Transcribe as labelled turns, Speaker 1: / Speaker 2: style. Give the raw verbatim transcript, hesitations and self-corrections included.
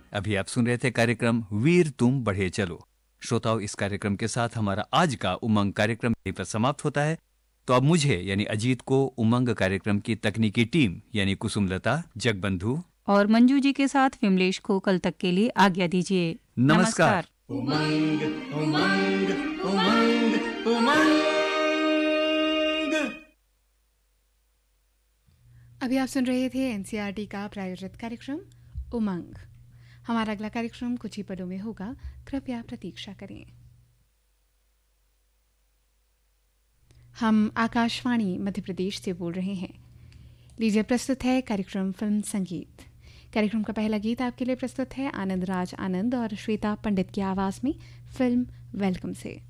Speaker 1: अभी आप सुन रहे थे कार्यक्रम वीर तुम बढ़े चलो। श्रोताओं, इस कार्यक्रम के साथ हमारा आज का उमंग कार्यक्रम यहीं पर समाप्त होता है। तो अब मुझे यानी अजीत को उमंग कार्यक्रम की तकनीकी टीम यानी कुसुमलता, जगबंधु
Speaker 2: और मंजू जी के साथ विमलेश को कल तक के लिए आज्ञा दीजिए।
Speaker 1: नमस्कार।
Speaker 3: उमंग उमंग उमंग उमंग।
Speaker 4: अभी आप सुन रहे थे एनसीईआरटी का प्रायोजित कार्यक्रम उमंग। हमारा अगला कार्यक्रम कुछ ही पलों में होगा, कृपया प्रतीक्षा करें। हम आकाशवाणी मध्य प्रदेश से बोल रहे हैं। लीजिए प्रस्तुत है कार्यक्रम फिल्म संगीत। कार्यक्रम का पहला गीत आपके लिए प्रस्तुत है आनंद राज आनंद और श्वेता पंडित की आवाज में फिल्म वेलकम से।